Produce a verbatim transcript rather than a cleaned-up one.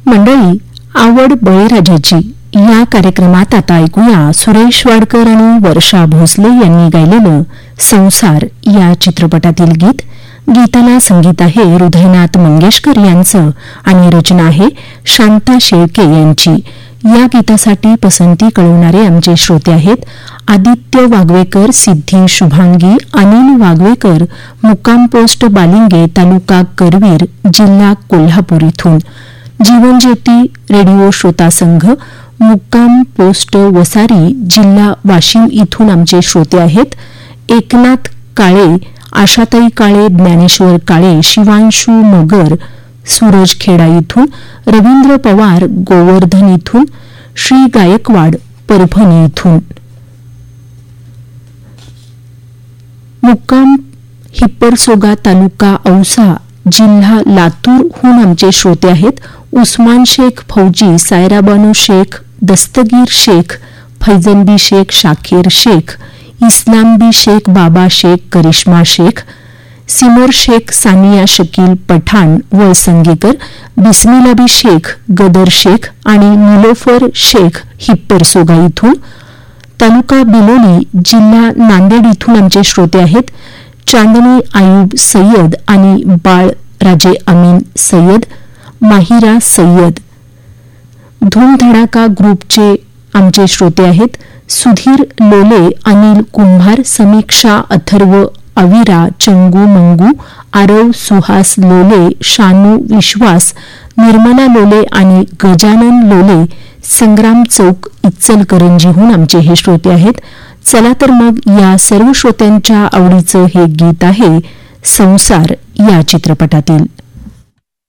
मंडळी, आवड बळीराजाची या कार्यक्रमात आता ऐकूया सुरेश वाडकर आणि वर्षा भोसले यांनी गायलेलं संसार या चित्रपटातील गीत. गीताला संगीत आहे हृदयनाथ मंगेशकर यांचं आणि रचना आहे शांता शेळके यांची. या गीतासाठी पसंती कळवणारे आमचे श्रोते आहेत आदित्य वागवेकर, सिद्धी शुभांगी, अनिल वागवेकर, मुक्काम पोस्ट बालिंगे, तालुका करवीर, जिल्हा कोल्हापूर इथून. जीवन ज्योती रेडिओ श्रोता संघ, मुक्काम पोस्ट वसारी, जिल्हा वाशिम इथून आमचे श्रोते आहेत एकनाथ काळे, आशाताई काळे, ज्ञानेश्वर काळे, शिवांशू मगर, सूरजखेडा इथून, रवींद्र पवार गोवर्धन इथून, श्री गायकवाड परभणी इथून. मुक्काम हिप्परसोगा, तालुका औसा, जिल्हा लातूरहून आमचे श्रोते आहेत उस्मान शेख फौजी, सायराबानू शेख, दस्तगीर शेख, फैजनबी शेख, शाकीर शेख, इस्लामबी शेख, बाबा शेख, करिश्मा शेख, सिमर शेख, सानिया शकील पठाण वळसंगीकर, बिस्मिलाबी शेख, गदर शेख आणि निलोफर शेख हिप्परसोगा इथून. तालुका बिलोली, जिल्हा नांदेड इथून आमचे श्रोते आहेत चांदनी आयुब सय्यद आणि बाळ राजे अमीन सय्यद, माहिरा सय्यद. धूमधडाका ग्रुपचे आमचे श्रोते आहेत सुधीर लोले, अनिल कुंभार, समीक्षा अथर्व, अविरा, चंगू मंगू, आरव सुहास लोले, शानू विश्वास, निर्मला लोले आणि गजानन लोले, संग्राम चौक इचलकरंजीहून आमचे हे श्रोते आहेत. चला तर मग या सर्व श्रोत्यांच्या आवडीचं हे गीत आहे संसार या चित्रपटातील.